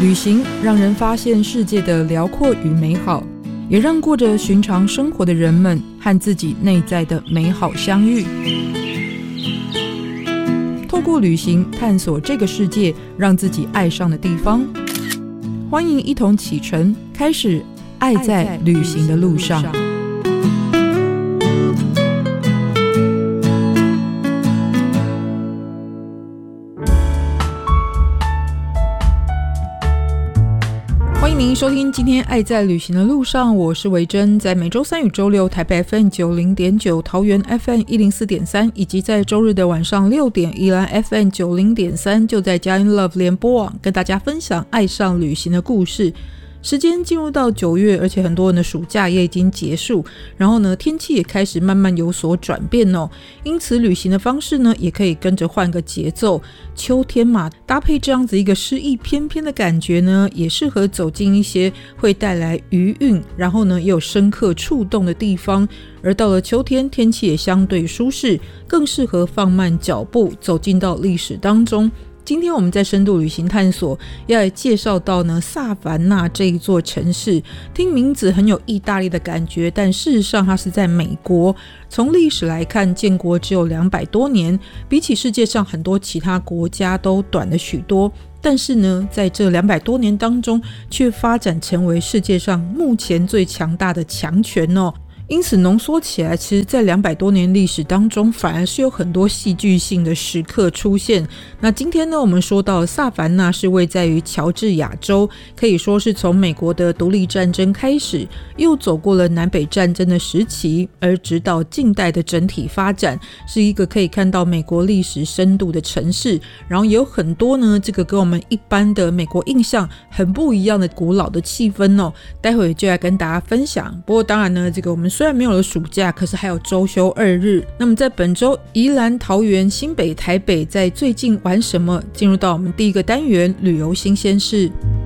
旅行让人发现世界的辽阔与美好，也让过着寻常生活的人们和自己内在的美好相遇。透过旅行探索这个世界让自己爱上的地方。欢迎一同启程，开始爱在旅行的路上。欢迎您收听今天爱在旅行的路上，我是维珍，在每周三与周六台北 FM 90.9、桃园 FM 104.3，以及在周日的晚上6点宜兰 FM 90.3，就在佳音 Love 联播网跟大家分享爱上旅行的故事。时间进入到9月，而且很多人的暑假也已经结束，然后呢，天气也开始慢慢有所转变哦。因此，旅行的方式呢，也可以跟着换个节奏。秋天嘛，搭配这样子一个诗意翩翩的感觉呢，也适合走进一些会带来余韵，然后呢，也有深刻触动的地方。而到了秋天，天气也相对舒适，更适合放慢脚步，走进到历史当中。今天我们在深度旅行探索要来介绍到呢萨凡纳这一座城市，听名字很有意大利的感觉，但事实上它是在美国。从历史来看，建国只有200多年，比起世界上很多其他国家都短了许多，但是呢在这200多年当中却发展成为世界上目前最强大的强权哦。因此浓缩起来，其实在200多年历史当中反而是有很多戏剧性的时刻出现。那今天呢，我们说到萨凡纳是位在于乔治亚州，可以说是从美国的独立战争开始，又走过了南北战争的时期，而直到近代的整体发展，是一个可以看到美国历史深度的城市。然后也有很多呢这个跟我们一般的美国印象很不一样的古老的气氛哦，待会就来跟大家分享。不过当然呢，这个我们虽然没有了暑假，可是还有周休2日。那么在本周宜兰、桃园、新北、台北在最近玩什么？进入到我们第一个单元旅游新鲜事。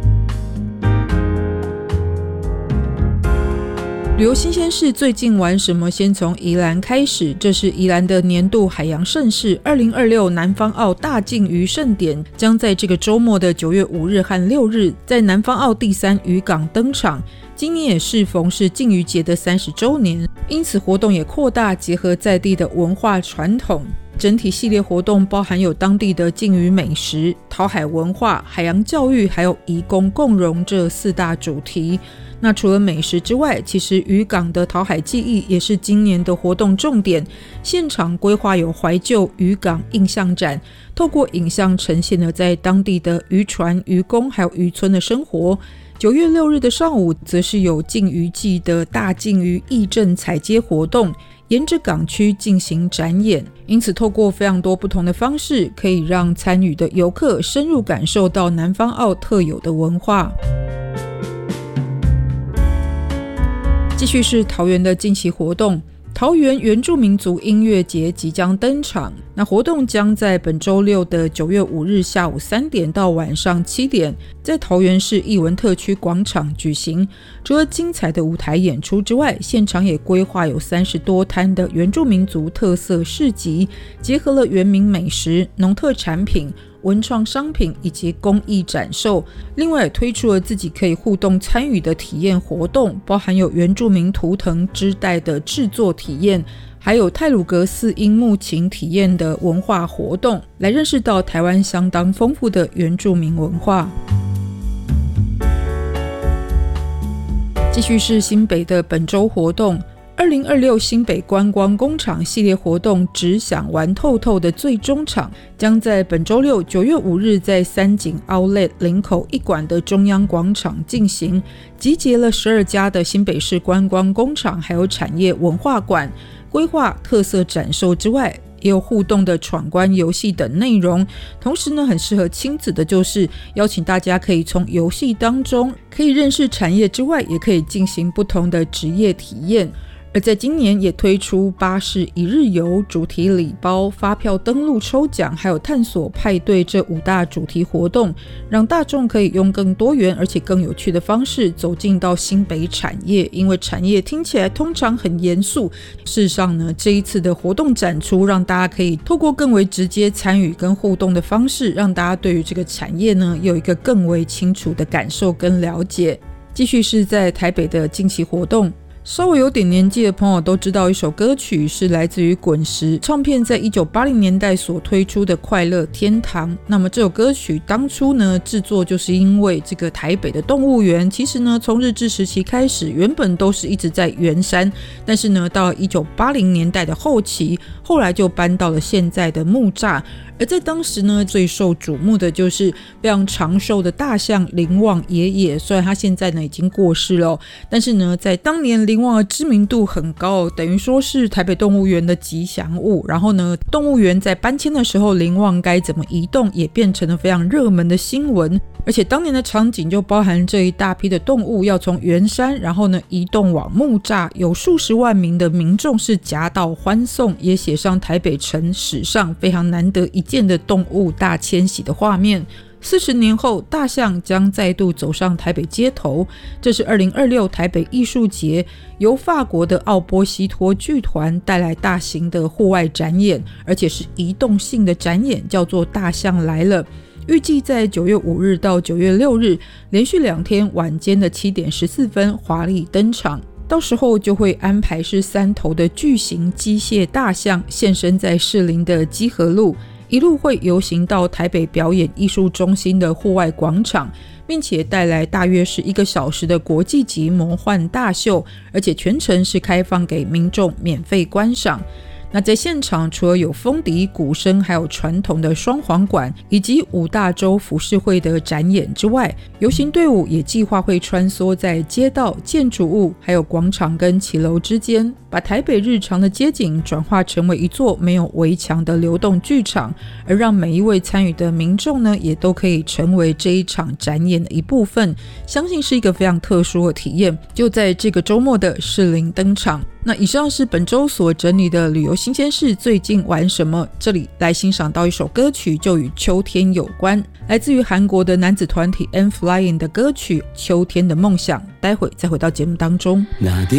旅游新鲜事最近玩什么？先从宜兰开始，这是宜兰的年度海洋盛事2026南方澳大禁渔盛典，将在这个周末的9月5日和6日在南方澳第3渔港登场。今年也适逢是禁渔节的30周年，因此活动也扩大结合在地的文化传统。整体系列活动包含有当地的禁渔美食、讨海文化、海洋教育，还有移工共融这4大主题。那除了美食之外，其实渔港的讨海技艺也是今年的活动重点。现场规划有怀旧渔港印象展，透过影像呈现了在当地的渔船、渔工还有渔村的生活。9月6日的上午，则是有禁渔季的大禁渔义政采接活动，沿着港区进行展演。因此透过非常多不同的方式，可以让参与的游客深入感受到南方澳特有的文化。继续是桃园的近期活动，桃园原住民族音乐节即将登场。那活动将在本周六的9月5日下午3点到晚上7点，在桃园市艺文特区广场举行。除了精彩的舞台演出之外，现场也规划有30多摊的原住民族特色市集，结合了原民美食、农特产品、文创商品以及公益展售。另外也推出了自己可以互动参与的体验活动，包含有原住民图腾织带的制作体验，还有太鲁阁4音木琴体验的文化活动，来认识到台湾相当丰富的原住民文化。继续是新北的本周活动，2026新北观光工厂系列活动只想玩透透的最终场，将在本周六9月5日在三井 Outlet 林口一馆的中央广场进行，集结了12家的新北市观光工厂还有产业文化馆，规划特色展售之外，也有互动的闯关游戏等内容。同时呢，很适合亲子的就是邀请大家可以从游戏当中可以认识产业之外，也可以进行不同的职业体验。 而在今年也推出巴士一日游、主题礼包、发票登录抽奖还有探索派对这5大主题活动，让大众可以用更多元而且更有趣的方式走进到新北产业。因为产业听起来通常很严肃，事实上呢，这一次的活动展出让大家可以透过更为直接参与跟互动的方式，让大家对于这个产业呢有一个更为清楚的感受跟了解。继续是在台北的近期活动，稍微有点年纪的朋友都知道一首歌曲是来自于滚石唱片在1980年代所推出的《快乐天堂》。那么这首歌曲当初呢制作就是因为这个台北的动物园其实呢从日治时期开始原本都是一直在圆山，但是呢到了1980年代的后期，后来就搬到了现在的木栅。而在当时呢最受瞩目的就是非常长寿的大象林旺爷爷，虽然他现在呢已经过世了，但是呢在当年林旺的知名度很高，等于说是台北动物园的吉祥物。然后呢动物园在搬迁的时候林旺该怎么移动也变成了非常热门的新闻，而且当年的场景就包含这一大批的动物要从圆山然后呢移动往木栅，有数十万名的民众是夹道欢送，也写上台北城史上非常难得一见的动物大迁徙的画面。40年后，大象将再度走上台北街头，这是2026台北艺术节由法国的奥波西托剧团带来大型的户外展演，而且是移动性的展演，叫做大象来了。预计在9月5日到9月6日连续2天晚间的7点14分华丽登场，到时候就会安排是3头的巨型机械大象现身在士林的基河路，一路会游行到台北表演艺术中心的户外广场，并且带来大约是1个小时的国际级魔幻大秀，而且全程是开放给民众免费观赏。那在现场除了有风笛、鼓声，还有传统的双簧管以及5大洲浮世绘的展演之外，游行队伍也计划会穿梭在街道、建筑物还有广场跟骑楼之间，把台北日常的街景转化成为一座没有围墙的流动剧场，而让每一位参与的民众呢也都可以成为这一场展演的一部分，相信是一个非常特殊的体验，就在这个周末的士林登场。那以上是本周所整理的旅游新鲜事，最近玩什么？这里来欣赏到一首歌曲，就与秋天有关，来自于韩国的男子团体 N-Flying 的歌曲《秋天的梦想》。待会再回到节目当中。